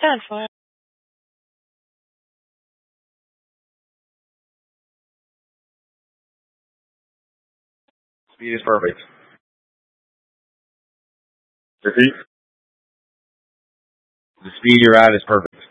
done for. Speed is perfect. Repeat. The speed you're at is perfect.